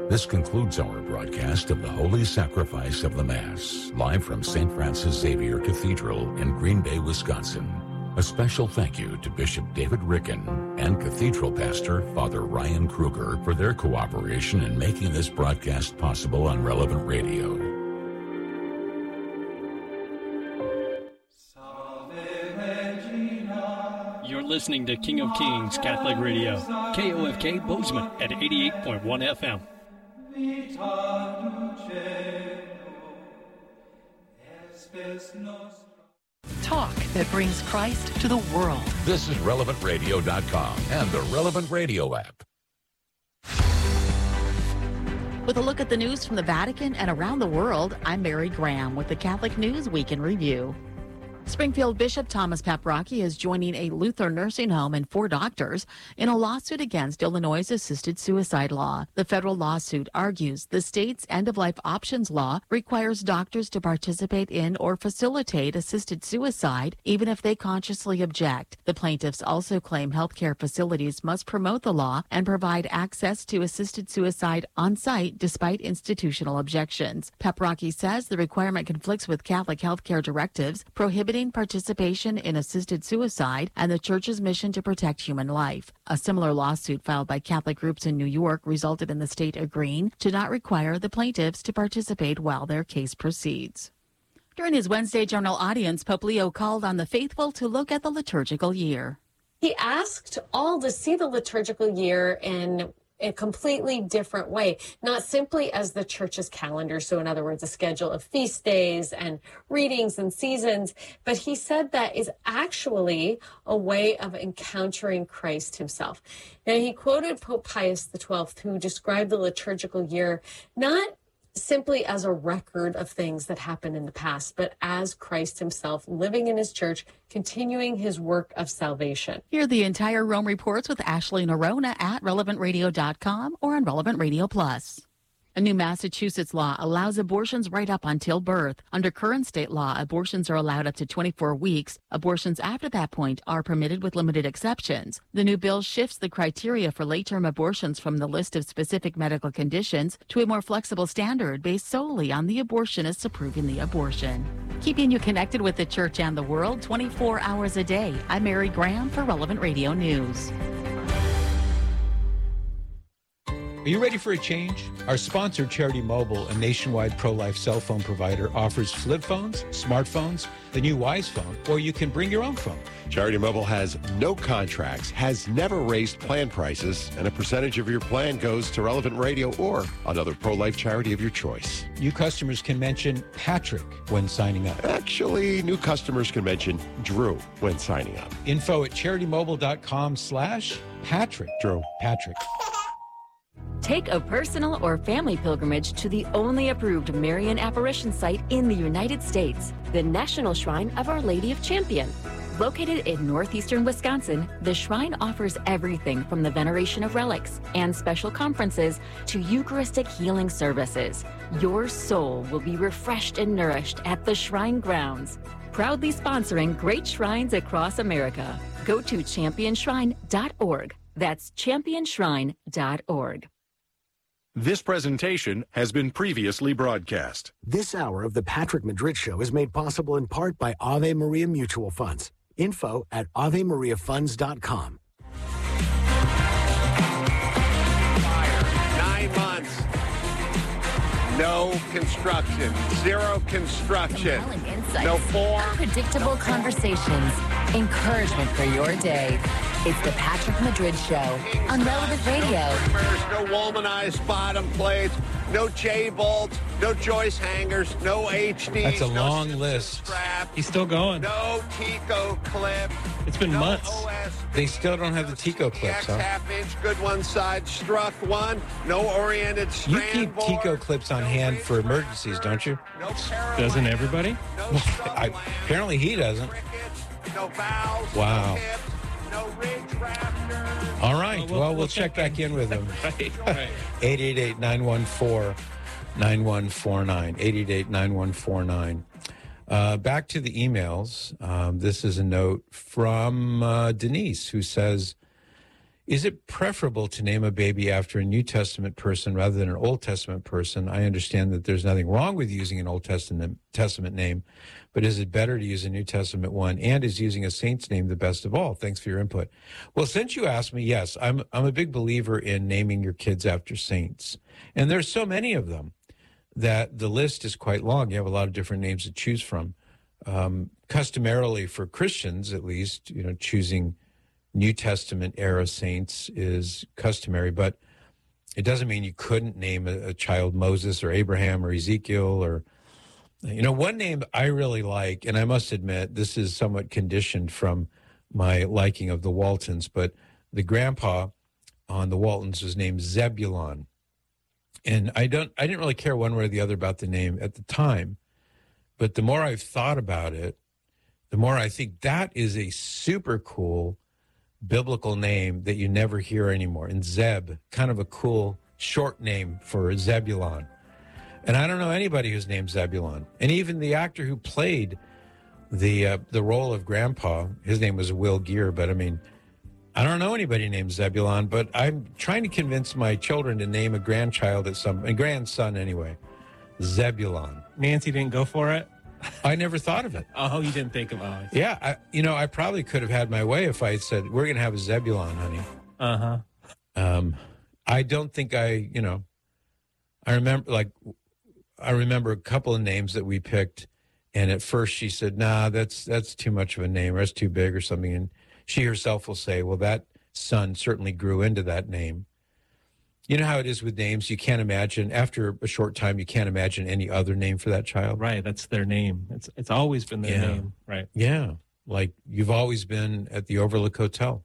This concludes our broadcast of the Holy Sacrifice of the Mass, live from St. Francis Xavier Cathedral in Green Bay, Wisconsin. A special thank you to Bishop David Ricken and Cathedral Pastor Father Ryan Kruger for their cooperation in making this broadcast possible on Relevant Radio. You're listening to King of Kings Catholic Radio, KOFK Bozeman at 88.1 FM. Talk that brings Christ to the world. This is RelevantRadio.com and the Relevant Radio app. With a look at the news from the Vatican and around the world, I'm Mary Graham with the Catholic News Week in Review. Springfield Bishop Thomas Paprocki is joining a Lutheran nursing home and 4 doctors in a lawsuit against Illinois' assisted suicide law. The federal lawsuit argues the state's end-of-life options law requires doctors to participate in or facilitate assisted suicide, even if they consciously object. The plaintiffs also claim healthcare facilities must promote the law and provide access to assisted suicide on site despite institutional objections. Paprocki says the requirement conflicts with Catholic healthcare directives prohibiting participation in assisted suicide and the Church's mission to protect human life. A similar lawsuit filed by Catholic groups in New York resulted in the state agreeing to not require the plaintiffs to participate while their case proceeds. During his Wednesday general audience, Pope Leo called on the faithful to look at the liturgical year. He asked all to see the liturgical year in a completely different way, not simply as the Church's calendar, so in other words, a schedule of feast days and readings and seasons, but he said that is actually a way of encountering Christ himself. Now, he quoted Pope Pius XII, who described the liturgical year not simply as a record of things that happened in the past, but as Christ himself living in his church, continuing his work of salvation. Hear the entire Rome Reports with Ashley Nerona at relevantradio.com or on Relevant Radio Plus. A new Massachusetts law allows abortions right up until birth. Under current state law, abortions are allowed up to 24 weeks. Abortions after that point are permitted with limited exceptions. The new bill shifts the criteria for late-term abortions from the list of specific medical conditions to a more flexible standard based solely on the abortionist approving the abortion. Keeping you connected with the Church and the world 24 hours a day. I'm Mary Graham for Relevant Radio News. Are you ready for a change? Our sponsor, Charity Mobile, a nationwide pro-life cell phone provider, offers flip phones, smartphones, the new Wise phone, or you can bring your own phone. Charity Mobile has no contracts, has never raised plan prices, and a percentage of your plan goes to Relevant Radio or another pro-life charity of your choice. New customers can mention Patrick when signing up. Actually, new customers can mention Drew when signing up. Info at CharityMobile.com/Patrick. Drew. Patrick. Take a personal or family pilgrimage to the only approved Marian apparition site in the United States, the National Shrine of Our Lady of Champion. Located in northeastern Wisconsin, the shrine offers everything from the veneration of relics and special conferences to Eucharistic healing services. Your soul will be refreshed and nourished at the shrine grounds. Proudly sponsoring great shrines across America. Go to championshrine.org. That's championshrine.org. This presentation has been previously broadcast. This hour of the Patrick Madrid Show is made possible in part by Ave Maria Mutual Funds. Info at AveMariaFunds.com. 9 months. No construction. Zero construction. No form. Predictable conversations. Encouragement for your day. It's the Patrick Madrid Show on Relevant Radio. No womanized bottom plates. No J-bolts. No Joyce hangers. No HDs. That's a long list. Straps, He's still going. No Tico clip. It's been months. They still don't have the Tico clips, huh? Half-inch, good one side, struck one. No oriented strand. You keep Tico clips on hand for emergencies, don't you? Doesn't everybody? Apparently he doesn't. No valves. Wow. No hips, no ridge rafters. All right. Well, we'll check back in with him. Right. 888-914-9149. 888-9149. Back to the emails. This is a note from Denise, who says, Is it preferable to name a baby after a New Testament person rather than an Old Testament person? I understand that there's nothing wrong with using an Old Testament name, but is it better to use a New Testament one? And is using a saint's name the best of all? Thanks for your input. Well, since you asked me, yes, I'm a big believer in naming your kids after saints. And there's so many of them that the list is quite long. You have a lot of different names to choose from. Customarily for Christians, at least, choosing New Testament era saints is customary, but it doesn't mean you couldn't name a child Moses or Abraham or Ezekiel or, one name I really like, and I must admit this is somewhat conditioned from my liking of the Waltons, but the grandpa on the Waltons was named Zebulon. And I didn't really care one way or the other about the name at the time, but the more I've thought about it, the more I think that is a super cool biblical name that you never hear anymore. And Zeb, kind of a cool short name for Zebulon. And I don't know anybody who's named Zebulon. And even the actor who played the role of Grandpa, his name was Will Geer, but I don't know anybody named Zebulon, but I'm trying to convince my children to name a grandchild a grandson anyway, Zebulon. Nancy didn't go for it? I never thought of it. Oh, you didn't think of it? Yeah, I probably could have had my way if I had said, we're going to have a Zebulon, honey. Uh-huh. I don't think I remember a couple of names that we picked, and at first she said, nah, that's too much of a name, or that's too big or something, and she herself will say, well, that son certainly grew into that name. You know how it is with names. You can't imagine, after a short time, you can't imagine any other name for that child. Right, that's their name. It's always been their name, right? Yeah, like you've always been at the Overlook Hotel.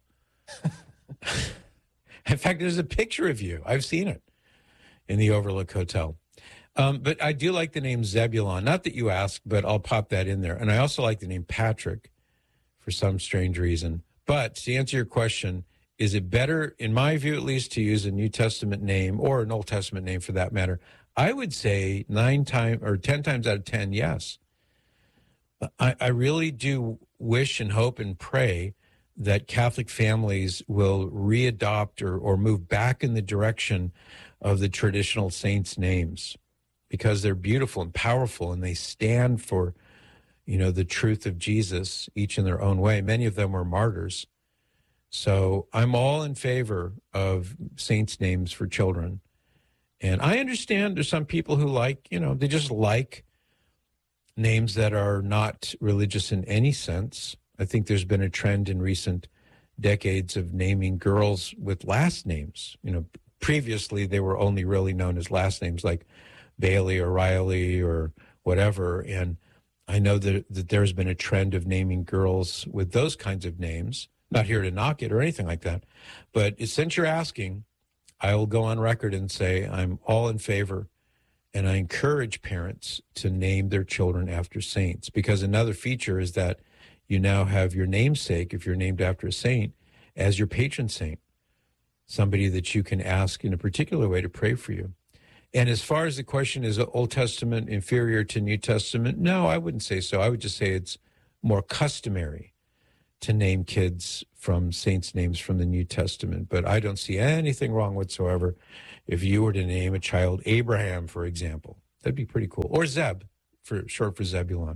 In fact, there's a picture of you. I've seen it in the Overlook Hotel. But I do like the name Zebulon. Not that you asked, but I'll pop that in there. And I also like the name Patrick for some strange reason. But to answer your question, is it better, in my view at least, to use a New Testament name or an Old Testament name for that matter? I would say 10 times out of 10, yes. I really do wish and hope and pray that Catholic families will readopt or move back in the direction of the traditional saints' names, because they're beautiful and powerful and they stand for, the truth of Jesus, each in their own way. Many of them were martyrs. So I'm all in favor of saints' names for children. And I understand there's some people who like, they just like names that are not religious in any sense. I think there's been a trend in recent decades of naming girls with last names. Previously they were only really known as last names like Bailey or Riley or whatever. And I know that there's been a trend of naming girls with those kinds of names. Not here to knock it or anything like that. But since you're asking, I will go on record and say I'm all in favor, and I encourage parents to name their children after saints, because another feature is that you now have your namesake, if you're named after a saint, as your patron saint, somebody that you can ask in a particular way to pray for you. And as far as the question, is Old Testament inferior to New Testament? No, I wouldn't say so. I would just say it's more customary to name kids from saints' names from the New Testament. But I don't see anything wrong whatsoever if you were to name a child Abraham, for example. That'd be pretty cool. Or Zeb, for short for Zebulon.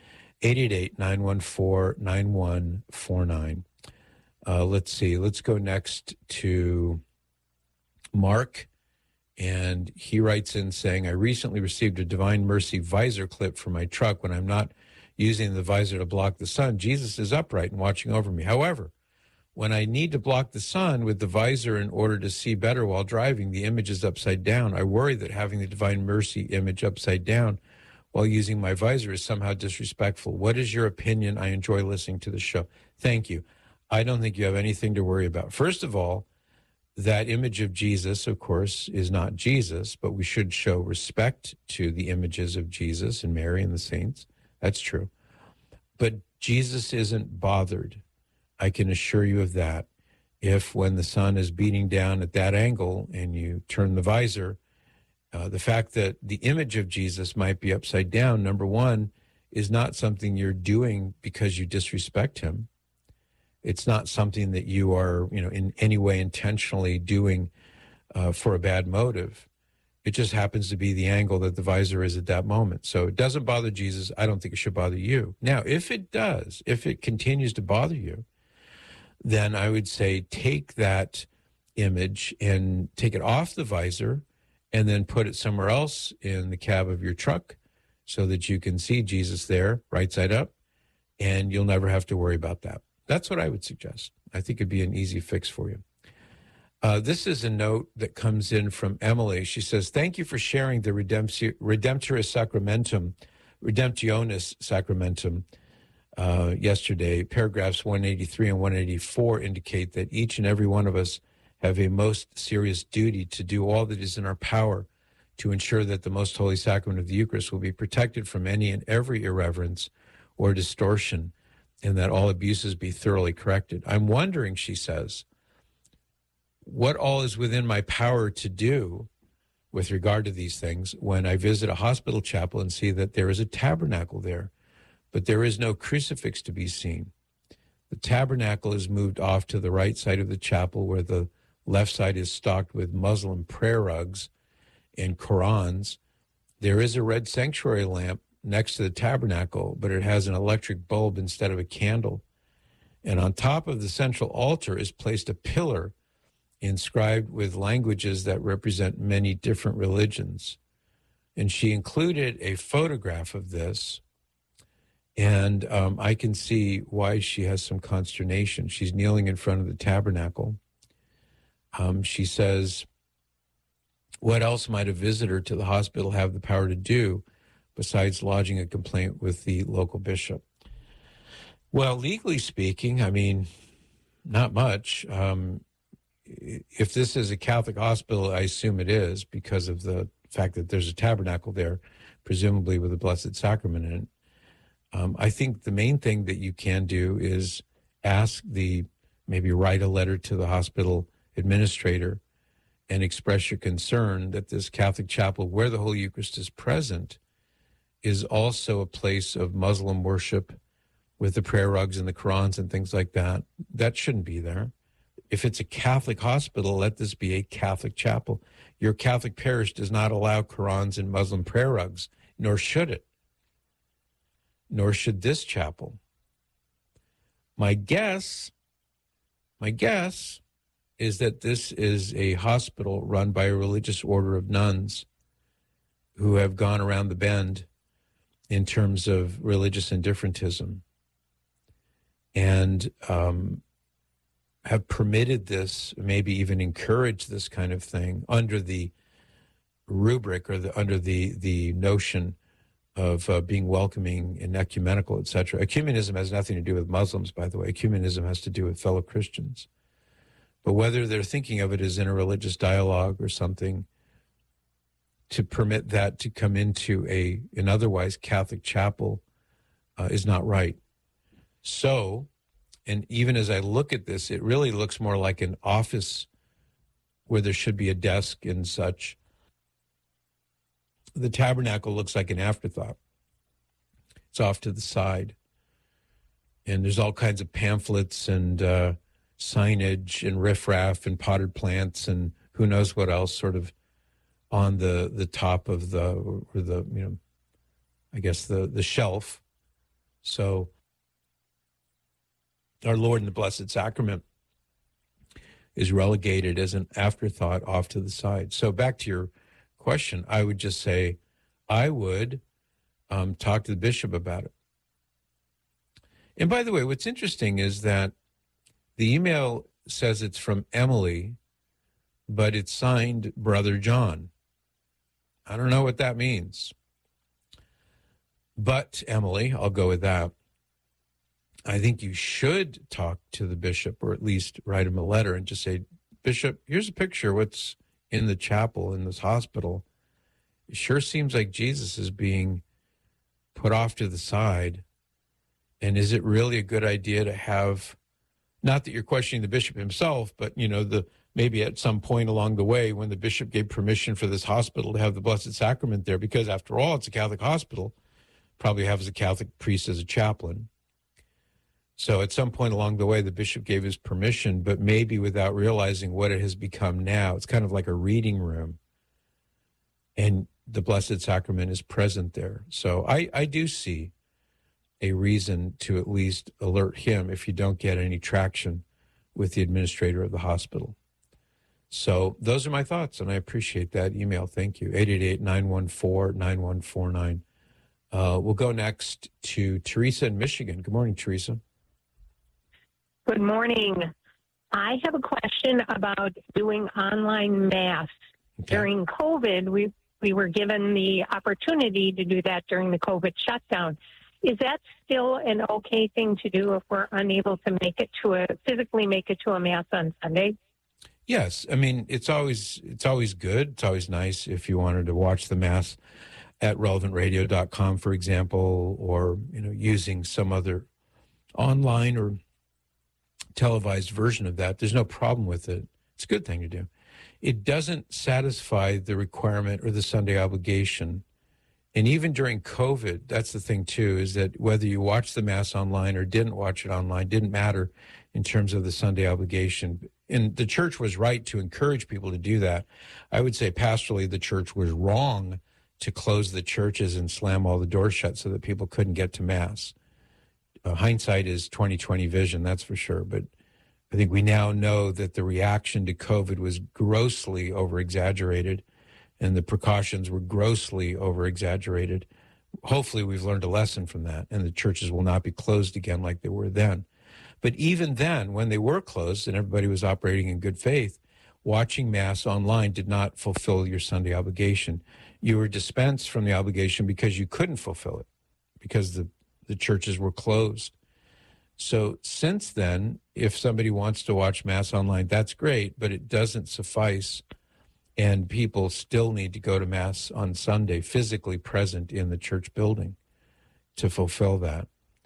888-914-9149. Let's see. Let's go next to Mark. And he writes in saying, I recently received a Divine Mercy visor clip for my truck. When I'm not using the visor to block the sun, Jesus is upright and watching over me. However, when I need to block the sun with the visor in order to see better while driving, the image is upside down. I worry that having the Divine Mercy image upside down while using my visor is somehow disrespectful. What is your opinion? I enjoy listening to the show. Thank you. I don't think you have anything to worry about. First of all, that image of Jesus, of course, is not Jesus, but we should show respect to the images of Jesus and Mary and the saints. That's true. But Jesus isn't bothered. I can assure you of that. If when the sun is beating down at that angle and you turn the visor, the fact that the image of Jesus might be upside down, number one, is not something you're doing because you disrespect him. It's not something that you are, in any way intentionally doing for a bad motive. It just happens to be the angle that the visor is at that moment. So it doesn't bother Jesus. I don't think it should bother you. Now, if it does, if it continues to bother you, then I would say take that image and take it off the visor and then put it somewhere else in the cab of your truck so that you can see Jesus there, right side up, and you'll never have to worry about that. That's what I would suggest. I think it'd be an easy fix for you. This is a note that comes in from Emily. She says, thank you for sharing the Redemptionis Sacramentum yesterday. Paragraphs 183 and 184 indicate that each and every one of us have a most serious duty to do all that is in our power to ensure that the most holy sacrament of the Eucharist will be protected from any and every irreverence or distortion, and that all abuses be thoroughly corrected. I'm wondering, she says, what all is within my power to do with regard to these things when I visit a hospital chapel and see that there is a tabernacle there, but there is no crucifix to be seen. The tabernacle is moved off to the right side of the chapel, where the left side is stocked with Muslim prayer rugs and Qurans. There is a red sanctuary lamp next to the tabernacle, but it has an electric bulb instead of a candle. And on top of the central altar is placed a pillar inscribed with languages that represent many different religions. And she included a photograph of this, and I can see why she has some consternation. She's kneeling in front of the tabernacle. She says, what else might a visitor to the hospital have the power to do besides lodging a complaint with the local bishop? Well, legally speaking, I mean, not much. If this is a Catholic hospital, I assume it is because of the fact that there's a tabernacle there, presumably with the Blessed Sacrament in it. I think the main thing that you can do is maybe write a letter to the hospital administrator and express your concern that this Catholic chapel where the Holy Eucharist is present is also a place of Muslim worship with the prayer rugs and the Qurans and things like that. That shouldn't be there. If it's a Catholic hospital, let this be a Catholic chapel. Your Catholic parish does not allow Qurans and Muslim prayer rugs, nor should it. Nor should this chapel. My guess is that this is a hospital run by a religious order of nuns who have gone around the bend in terms of religious indifferentism and have permitted this, maybe even encouraged this kind of thing under the rubric or under the notion of being welcoming and ecumenical, etc. Ecumenism has nothing to do with Muslims, by the way. Ecumenism has to do with fellow Christians. But whether they're thinking of it as in a religious dialogue or something, to permit that to come into an otherwise Catholic chapel is not right. So, and even as I look at this, it really looks more like an office where there should be a desk and such. The tabernacle looks like an afterthought. It's off to the side. And there's all kinds of pamphlets and signage and riffraff and potted plants and who knows what else sort of on the top of the shelf. So our Lord in the Blessed Sacrament is relegated as an afterthought off to the side. So back to your question, I would just say I would talk to the bishop about it. And by the way, what's interesting is that the email says it's from Emily, but it's signed Brother John. I don't know what that means. But Emily, I'll go with that. I think you should talk to the bishop, or at least write him a letter and just say, Bishop, here's a picture of what's in the chapel in this hospital. It sure seems like Jesus is being put off to the side. And is it really a good idea to have, not that you're questioning the bishop himself, but, maybe at some point along the way when the bishop gave permission for this hospital to have the Blessed Sacrament there, because after all, it's a Catholic hospital, probably has a Catholic priest as a chaplain. So at some point along the way, the bishop gave his permission, but maybe without realizing what it has become now. It's kind of like a reading room, and the Blessed Sacrament is present there. So I do see a reason to at least alert him if you don't get any traction with the administrator of the hospital. So those are my thoughts, and I appreciate that email. Thank you. 888-914-9149. We'll go next to Teresa in Michigan. Good morning, Teresa. Good morning. I have a question about doing online Mass. Okay. During COVID, we were given the opportunity to do that during the COVID shutdown. Is that still an okay thing to do if we're unable to physically make it to a Mass on Sunday? Yes. I mean, it's always good. It's always nice if you wanted to watch the Mass at relevantradio.com, for example, or, using some other online or televised version of that. There's no problem with it. It's a good thing to do. It doesn't satisfy the requirement or the Sunday obligation. And even during COVID, that's the thing too, is that whether you watched the Mass online or didn't watch it online didn't matter in terms of the Sunday obligation. And the church was right to encourage people to do that. I would say pastorally, the church was wrong to close the churches and slam all the doors shut so that people couldn't get to Mass. Hindsight is 20/20 vision, that's for sure. But I think we now know that the reaction to COVID was grossly over-exaggerated, and the precautions were grossly over-exaggerated. Hopefully we've learned a lesson from that, and the churches will not be closed again like they were then. But even then, when they were closed and everybody was operating in good faith, watching Mass online did not fulfill your Sunday obligation. You were dispensed from the obligation because you couldn't fulfill it, because the churches were closed. So since then, if somebody wants to watch Mass online, that's great, but it doesn't suffice. And people still need to go to Mass on Sunday, physically present in the church building to fulfill that.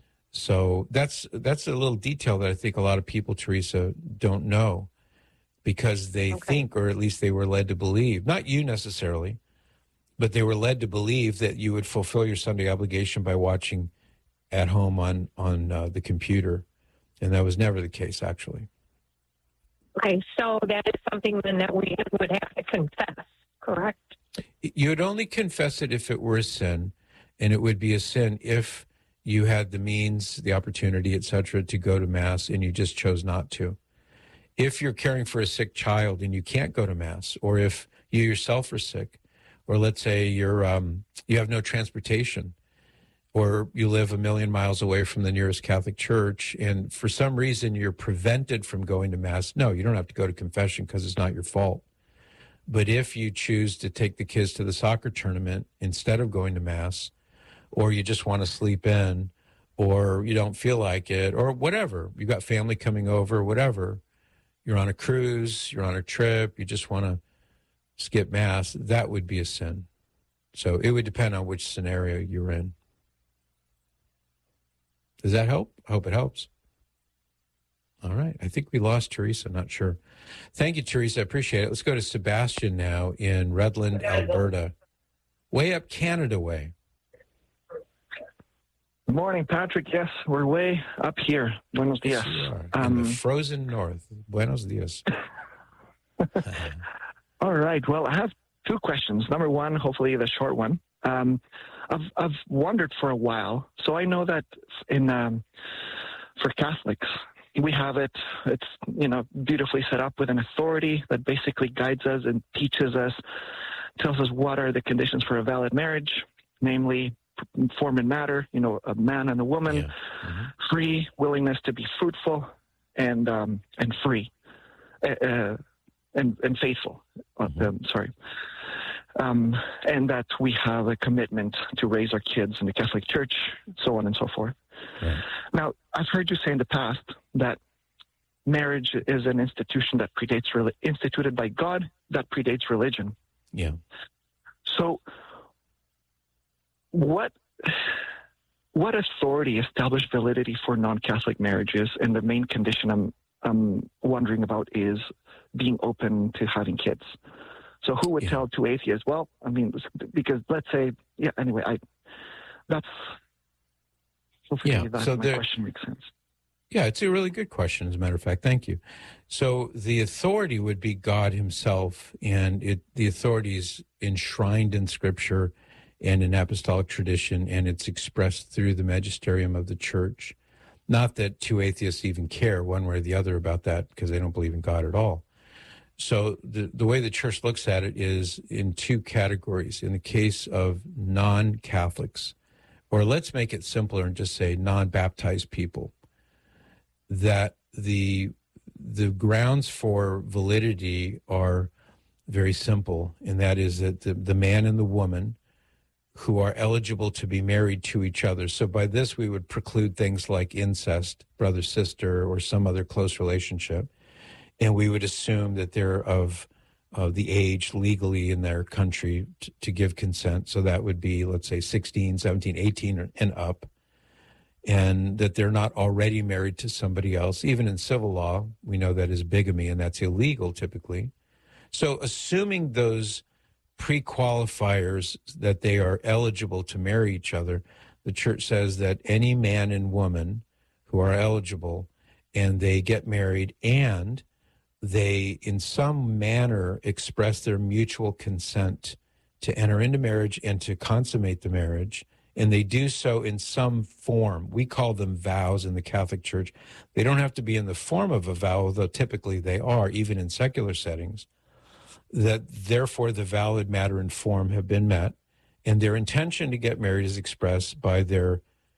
So that's a little detail that I think a lot of people, Teresa, don't know, because they think, or at least they were led to believe, not you necessarily, but they were led to believe that you would fulfill your Sunday obligation by watching at home on the computer. And that was never the case, actually. Okay, so that is something then that we would have to confess, correct? You would only confess it if it were a sin, and it would be a sin if you had the means, the opportunity, etc., to go to Mass and you just chose not to. If you're caring for a sick child and you can't go to Mass, or if you yourself are sick, or let's say you have no transportation, or you live 1,000,000 miles away from the nearest Catholic church, and for some reason you're prevented from going to Mass, no, you don't have to go to confession because it's not your fault. But if you choose to take the kids to the soccer tournament instead of going to Mass, or you just want to sleep in, or you don't feel like it, or whatever, you got family coming over, whatever, you're on a cruise, you're on a trip, you just want to skip Mass, that would be a sin. So it would depend on which scenario you're in. Does that help? I hope it helps. All right. I think we lost Teresa. Not sure. Thank you, Teresa. I appreciate it. Let's go to Sebastian now in Redland, Alberta. Way up Canada way. Good morning, Patrick. Yes, we're way up here. Buenos dias. In the frozen north. Buenos dias. All right. Well, I have two questions. Number one, hopefully the short one. I've wondered for a while. So I know that for Catholics, we have it's beautifully set up with an authority that basically guides us and teaches us, tells us what are the conditions for a valid marriage, namely form and matter, a man and a woman, free, willingness to be fruitful, and free, and faithful. And that we have a commitment to raise our kids in the Catholic Church, so on and so forth. Right. Now, I've heard you say in the past that marriage is an institution that instituted by God, that predates religion. Yeah. So, what authority established validity for non-Catholic marriages? And the main condition I'm wondering about is being open to having kids. So who would tell two atheists? Well, I mean, because let's say, hopefully that my question makes sense. Yeah, it's a really good question, as a matter of fact. Thank you. So the authority would be God himself, and the authority is enshrined in Scripture and in apostolic tradition, and it's expressed through the magisterium of the church. Not that two atheists even care one way or the other about that, because they don't believe in God at all. So the way the church looks at it is in two categories. In the case of non-Catholics, or let's make it simpler and just say non-baptized people, that the grounds for validity are very simple, and that is that the man and the woman who are eligible to be married to each other. So by this, we would preclude things like incest, brother-sister, or some other close relationship. And we would assume that they're of the age legally in their country to give consent. So that would be, let's say, 16, 17, 18 and up. And that they're not already married to somebody else. Even in civil law, we know that is bigamy, and that's illegal typically. So assuming those pre-qualifiers that they are eligible to marry each other, the church says that any man and woman who are eligible and they get married and they in some manner express their mutual consent to enter into marriage and to consummate the marriage, and they do so in some form. We call them vows in the Catholic Church. They don't have to be in the form of a vow, although typically they are, even in secular settings, that therefore the valid matter and form have been met, and their intention to get married is expressed by the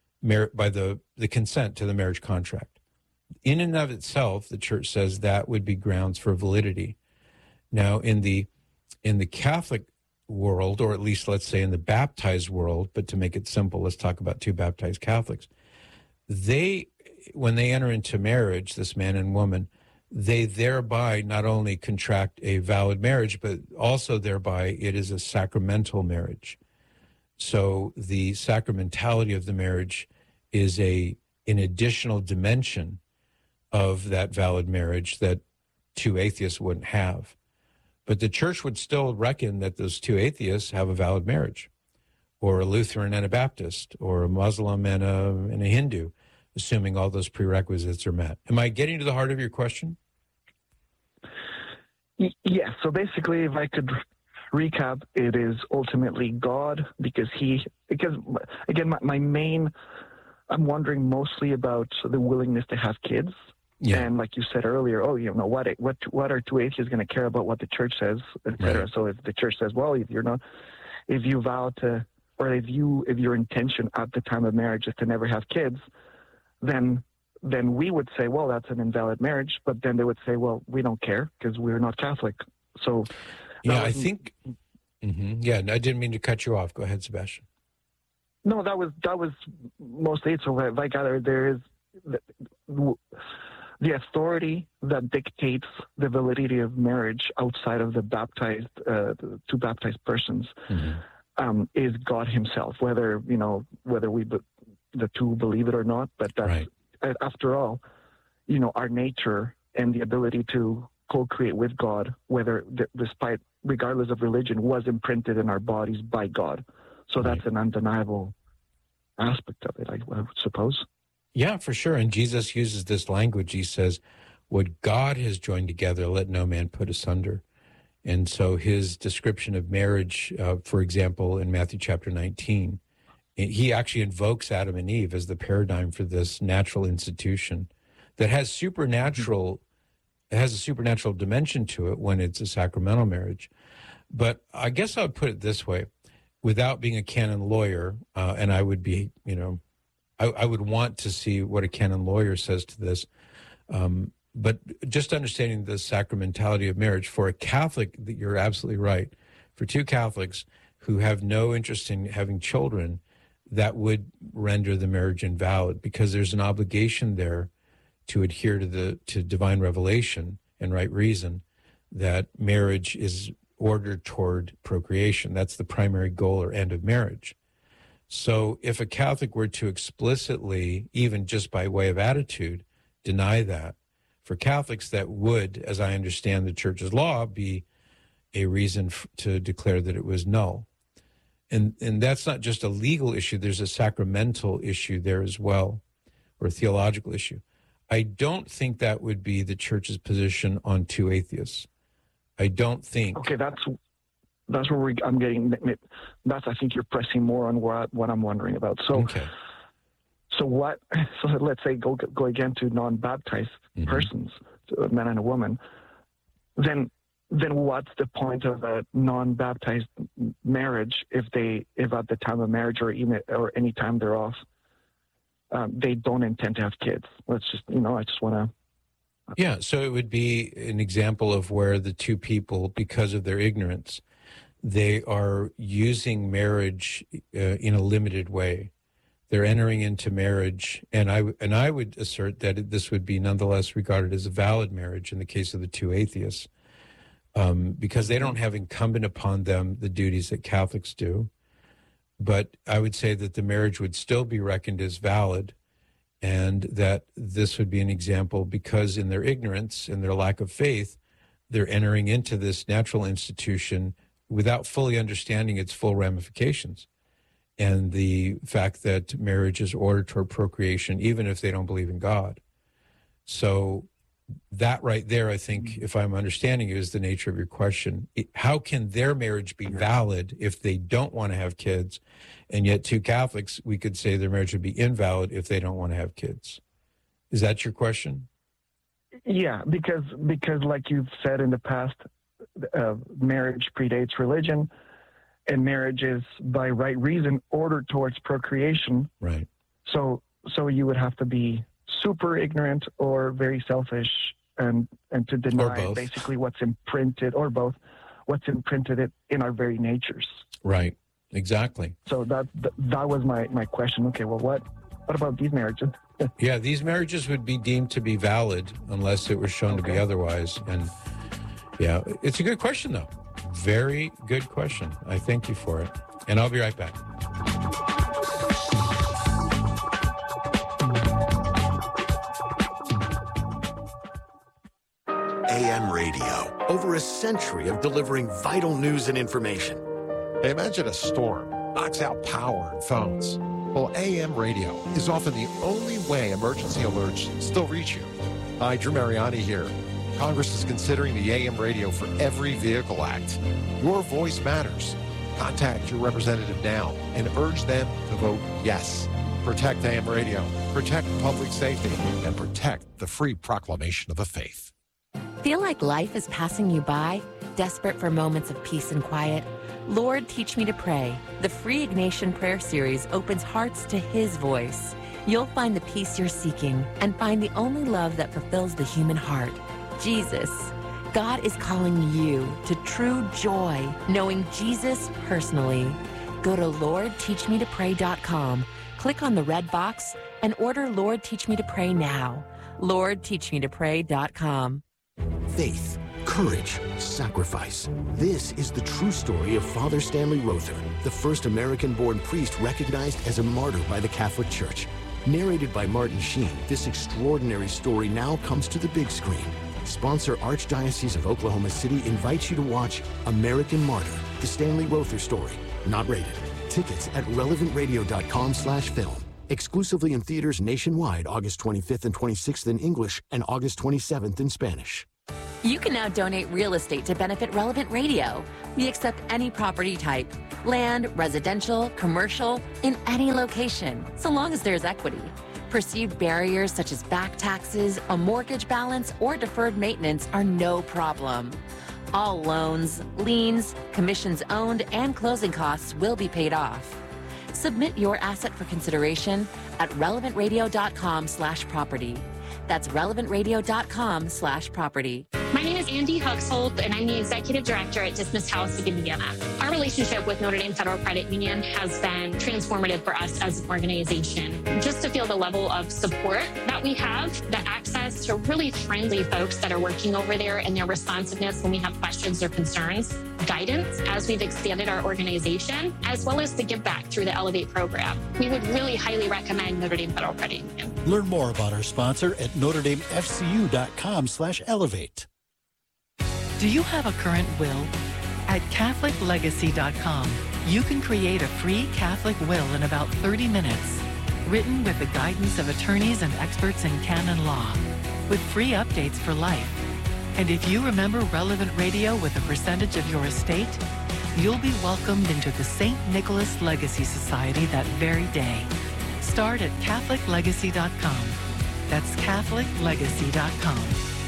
consent to the marriage contract. In and of itself, the church says that would be grounds for validity. Now, in the Catholic world, or at least let's say in the baptized world, but to make it simple, let's talk about two baptized Catholics. When they enter into marriage, this man and woman, they thereby not only contract a valid marriage, but also thereby it is a sacramental marriage. So the sacramentality of the marriage is an additional dimension of that valid marriage that two atheists wouldn't have. But the church would still reckon that those two atheists have a valid marriage, or a Lutheran and a Baptist, or a Muslim and a Hindu, assuming all those prerequisites are met. Am I getting to the heart of your question? Yeah. So basically, if I could recap, it is ultimately God, because again, I'm wondering mostly about the willingness to have kids. Yeah. And like you said earlier, what are two atheists going to care about what the church says, etc. Right. So if the church says, well, if you vow to, or if your intention at the time of marriage is to never have kids, then we would say, well, that's an invalid marriage. But then they would say, well, we don't care because we're not Catholic. So yeah, I think. Mm-hmm. Yeah, I didn't mean to cut you off. Go ahead, Sebastian. No, that was mostly it. So if I gather, there is the authority that dictates the validity of marriage outside of the two baptized persons, is God Himself. Whether we the two believe it or not, but that's right. After all, our nature and the ability to co-create with God, regardless of religion, was imprinted in our bodies by God. So that's an undeniable aspect of it, I would suppose. Yeah, for sure. And Jesus uses this language. He says, what God has joined together, let no man put asunder. And so his description of marriage, for example, in Matthew chapter 19, he actually invokes Adam and Eve as the paradigm for this natural institution that has a supernatural dimension to it when it's a sacramental marriage. But I guess I would put it this way, without being a canon lawyer, and I would be, I would want to see what a canon lawyer says to this. But just understanding the sacramentality of marriage for a Catholic, you're absolutely right. For two Catholics who have no interest in having children, that would render the marriage invalid, because there's an obligation there to adhere to divine revelation and right reason, that marriage is ordered toward procreation. That's the primary goal or end of marriage. So if a Catholic were to explicitly, even just by way of attitude, deny that, for Catholics that would, as I understand the Church's law, be a reason to declare that it was null. And that's not just a legal issue. There's a sacramental issue there as well, or a theological issue. I don't think that would be the church's position on two atheists. I don't think. Okay, that's where I'm getting. That's, I think you're pressing more on what I'm wondering about. So, okay. So what? So let's say go again to non-baptized persons, a man and a woman. Then what's the point of a non-baptized marriage if at the time of marriage or any time thereof they don't intend to have kids? Let's just I just want to. Yeah, so it would be an example of where the two people, because of their ignorance, they are using marriage in a limited way. They're entering into marriage, and I would assert that this would be nonetheless regarded as a valid marriage in the case of the two atheists, because they don't have incumbent upon them the duties that Catholics do. But I would say that the marriage would still be reckoned as valid, and that this would be an example because in their ignorance and their lack of faith, they're entering into this natural institution without fully understanding its full ramifications. And the fact that marriage is ordered toward procreation, even if they don't believe in God. So that right there, I think, if I'm understanding you, is the nature of your question. How can their marriage be valid if they don't want to have kids? And yet two Catholics, we could say their marriage would be invalid if they don't want to have kids. Is that your question? Yeah, because like you've said in the past, marriage predates religion. And marriage is, by right reason, ordered towards procreation. Right. So you would have to be super ignorant or very selfish and to deny basically what's imprinted, or both, what's imprinted in our very natures. Right. Exactly. So that was my question. Okay, well, what about these marriages? Yeah, these marriages would be deemed to be valid unless it was shown to be otherwise. And yeah, it's a good question, though. Very good question. I thank you for it. And I'll be right back. AM radio, over a century of delivering vital news and information. Hey, imagine a storm knocks out power and phones. Well, AM radio is often the only way emergency alerts still reach you. Hi, Drew Mariani here. Congress is considering the AM radio for Every Vehicle Act. Your voice matters. Contact your representative now and urge them to vote yes. Protect AM radio, protect public safety, and protect the free proclamation of the faith. Feel like life is passing you by? Desperate for moments of peace and quiet? Lord, Teach Me to Pray. The free Ignatian Prayer Series opens hearts to His voice. You'll find the peace you're seeking and find the only love that fulfills the human heart. Jesus. God is calling you to true joy, knowing Jesus personally. Go to LordTeachMeToPray.com, click on the red box, and order Lord Teach Me to Pray now. LordTeachMeToPray.com. Faith, courage, sacrifice. This is the true story of Father Stanley Rother, the first American-born priest recognized as a martyr by the Catholic Church. Narrated by Martin Sheen, this extraordinary story now comes to the big screen. Sponsor Archdiocese of Oklahoma City invites you to watch American Martyr, the Stanley Rother story. Not rated. Tickets at relevantradio.com/film. Exclusively in theaters nationwide August 25th and 26th in English and August 27th in Spanish. You can now donate real estate to benefit Relevant Radio. We accept any property type, land, residential, commercial, in any location, so long as there's equity. Perceived barriers such as back taxes, a mortgage balance, or deferred maintenance are no problem. All loans, liens, commissions owned, and closing costs will be paid off. Submit your asset for consideration at relevantradio.com/property. That's relevantradio.com/property. My name is Andy Huxholt, and I'm the Executive Director at Dismiss House of Indiana. Our relationship with Notre Dame Federal Credit Union has been transformative for us as an organization. Just to feel the level of support that we have, the access to really friendly folks that are working over there, and their responsiveness when we have questions or concerns, guidance as we've expanded our organization, as well as the give back through the Elevate program. We would really highly recommend Notre Dame Federal Credit Union. Learn more about our sponsor at NotreDameFCU.com/elevate. Do you have a current will? At CatholicLegacy.com, you can create a free Catholic will in about 30 minutes. written with the guidance of attorneys and experts in canon law, with free updates for life. And if you remember relevant radio with a percentage of your estate, you'll be welcomed into the St. Nicholas Legacy Society that very day. Start at CatholicLegacy.com. That's CatholicLegacy.com.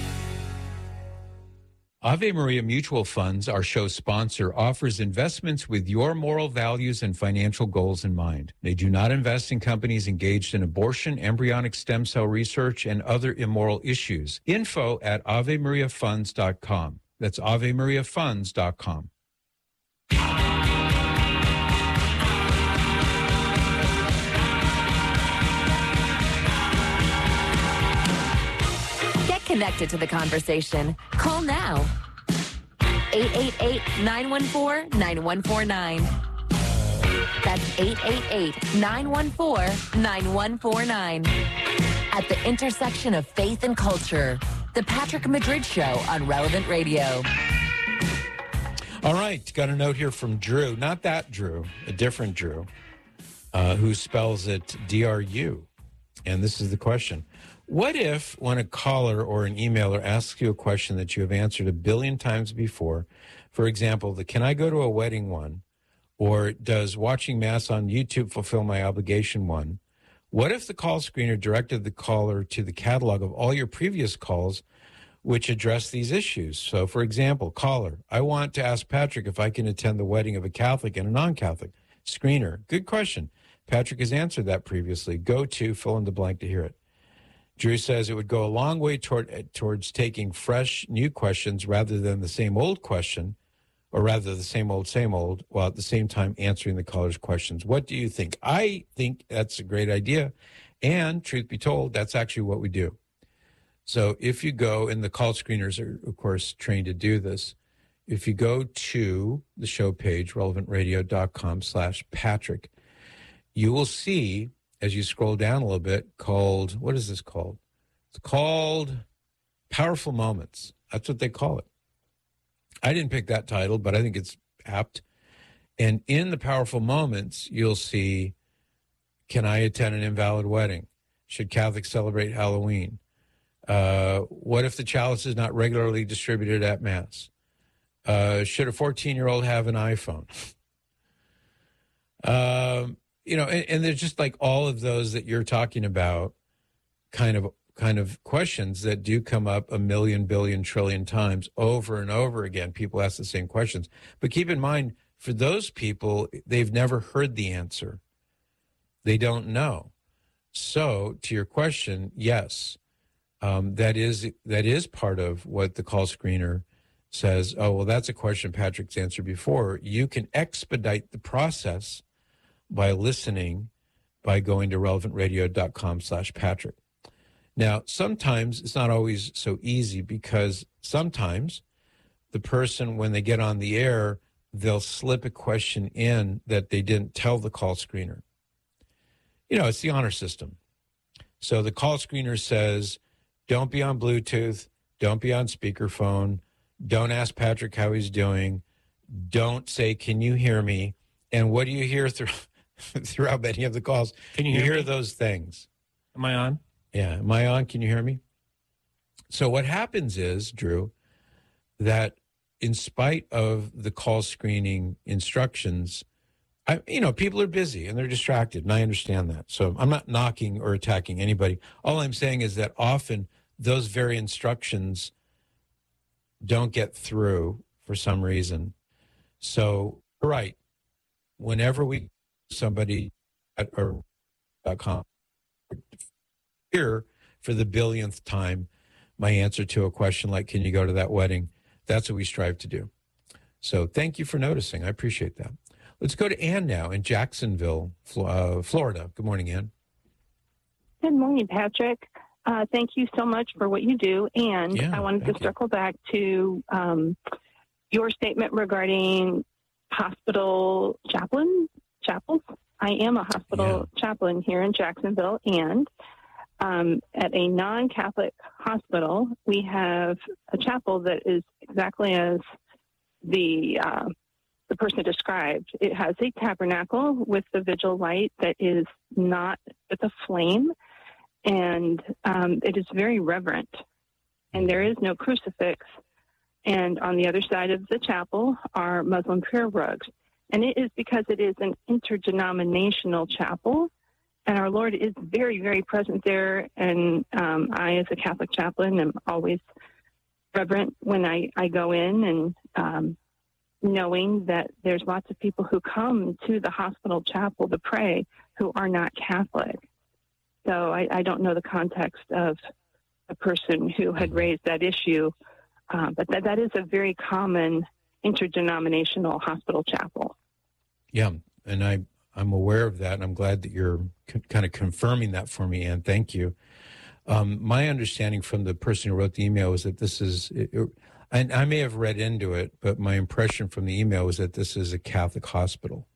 Ave Maria Mutual Funds, our show sponsor, offers investments with your moral values and financial goals in mind. They do not invest in companies engaged in abortion, embryonic stem cell research, and other immoral issues. Info at AveMariaFunds.com. That's AveMariaFunds.com. Connected to the conversation. Call now. 888-914-9149. That's 888-914-9149. At the intersection of faith and culture, The Patrick Madrid Show on Relevant Radio. All right, got a note here from Drew. Not that Drew, a different Drew, who spells it D-R-U. And this is the question. What if when a caller or an emailer asks you a question that you have answered a billion times before, for example, the can I go to a wedding one, or does watching Mass on YouTube fulfill my obligation one? What if the call screener directed the caller to the catalog of all your previous calls which address these issues? So, for example, caller, I want to ask Patrick if I can attend the wedding of a Catholic and a non-Catholic. Screener, good question. Patrick has answered that previously. Go to fill in the blank to hear it. Drew says it would go a long way towards taking fresh, new questions rather than the same old question, or rather the same old, while at the same time answering the caller's questions. What do you think? I think that's a great idea. And truth be told, that's actually what we do. So if you go, and the call screeners are, of course, trained to do this. If you go to the show page, relevantradio.com/Patrick, you will see, as you scroll down a little bit, called, what is this called? It's called Powerful Moments. That's what they call it. I didn't pick that title, but I think it's apt. And in the Powerful Moments, you'll see, can I attend an invalid wedding? Should Catholics celebrate Halloween? What if the chalice is not regularly distributed at Mass? Should a 14-year-old have an iPhone? And there's just like all of those that you're talking about kind of questions that do come up a million, billion, trillion times over and over again. People ask the same questions. But keep in mind, for those people, they've never heard the answer. They don't know. So to your question, yes, that is part of what the call screener says. Oh, well, that's a question Patrick's answered before. You can expedite the process by listening, by going to relevantradio.com/Patrick. Now, sometimes it's not always so easy, because sometimes the person, when they get on the air, they'll slip a question in that they didn't tell the call screener. It's the honor system. So the call screener says, don't be on Bluetooth, don't be on speakerphone, don't ask Patrick how he's doing, don't say, can you hear me? And what do you hear throughout many of the calls? Can you hear me? Those things? Am I on? Yeah. Am I on? Can you hear me? So what happens is, Drew, that in spite of the call screening instructions, people are busy and they're distracted, and I understand that. So I'm not knocking or attacking anybody. All I'm saying is that often those very instructions don't get through for some reason. So, right, whenever we somebody at .com here for the billionth time, my answer to a question like, can you go to that wedding? That's what we strive to do. So thank you for noticing. I appreciate that. Let's go to Ann now in Jacksonville, Florida. Good morning, Ann. Good morning, Patrick. Thank you so much for what you do. And I wanted to circle back to your statement regarding hospital chapels. I am a hospital chaplain here in Jacksonville, and at a non-Catholic hospital, we have a chapel that is exactly as the person described. It has a tabernacle with the vigil light that is not with a flame, and it is very reverent. And there is no crucifix. And on the other side of the chapel are Muslim prayer rugs. And it is because it is an interdenominational chapel, and our Lord is very, very present there. And I, as a Catholic chaplain, am always reverent when I go in, and knowing that there's lots of people who come to the hospital chapel to pray who are not Catholic. So I don't know the context of a person who had raised that issue, but that is a very common interdenominational hospital chapel. Yeah, and I'm aware of that, and I'm glad that you're kind of confirming that for me, Ann. Thank you. My understanding from the person who wrote the email was that this is, and I may have read into it, but my impression from the email was that this is a Catholic hospital.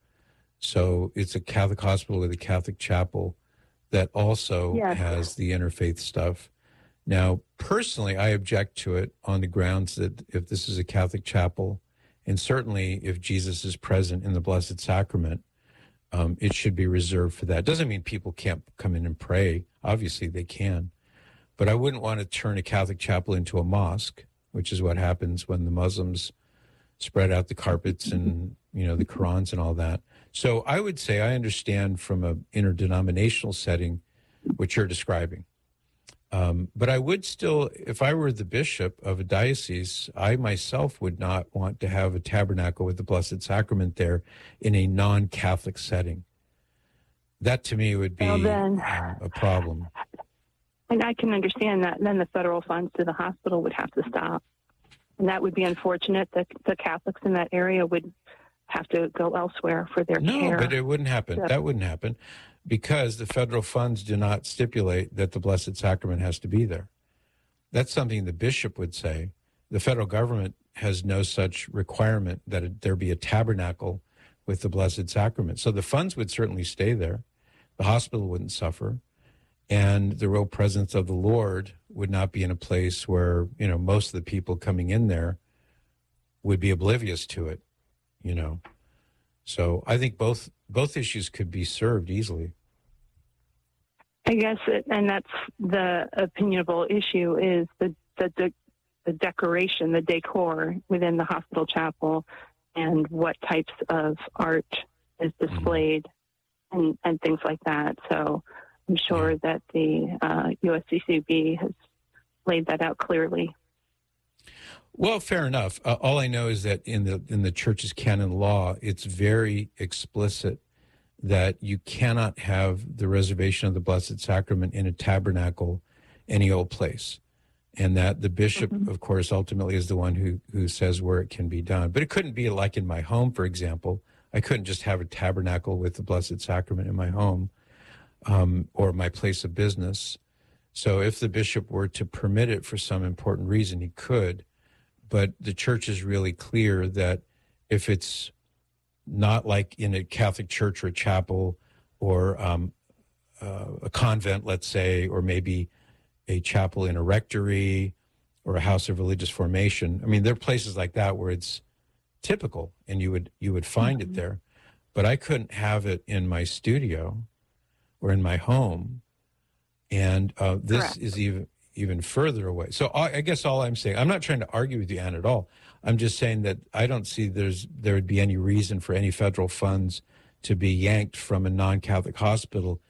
So it's a Catholic hospital with a Catholic chapel that also has the interfaith stuff. Now, personally, I object to it on the grounds that if this is a Catholic chapel, and certainly if Jesus is present in the Blessed Sacrament, it should be reserved for that. Doesn't mean people can't come in and pray. Obviously, they can. But I wouldn't want to turn a Catholic chapel into a mosque, which is what happens when the Muslims spread out the carpets and, the Qurans and all that. So I would say I understand from an interdenominational setting what you're describing. But I would still, if I were the bishop of a diocese, I myself would not want to have a tabernacle with the Blessed Sacrament there in a non-Catholic setting. That to me would be a problem. And I can understand that. Then the federal funds to the hospital would have to stop. And that would be unfortunate. The Catholics in that area would have to go elsewhere for their care. No, but it wouldn't happen. So, that wouldn't happen because the federal funds do not stipulate that the Blessed Sacrament has to be there. That's something the bishop would say. The federal government has no such requirement that there be a tabernacle with the Blessed Sacrament. So the funds would certainly stay there. The hospital wouldn't suffer. And the real presence of the Lord would not be in a place where, most of the people coming in there would be oblivious to it, So I think both issues could be served easily. I guess, and that's the opinionable issue, is the decoration, the decor within the hospital chapel, and what types of art is displayed, and things like that. So I'm sure that the USCCB has laid that out clearly. Well, fair enough. All I know is that in the church's canon law, it's very explicit that you cannot have the reservation of the Blessed Sacrament in a tabernacle any old place. And that the bishop, of course, ultimately is the one who says where it can be done. But it couldn't be like in my home, for example. I couldn't just have a tabernacle with the Blessed Sacrament in my home or my place of business. So if the bishop were to permit it for some important reason, he could. But the church is really clear that if it's not like in a Catholic church or a chapel or a convent, let's say, or maybe a chapel in a rectory or a house of religious formation. I mean, there are places like that where it's typical and you would find it there. But I couldn't have it in my studio or in my home. And this is even further away. So I guess all I'm saying, I'm not trying to argue with you, Ann, at all. I'm just saying that I don't see there would be any reason for any federal funds to be yanked from a non-Catholic hospital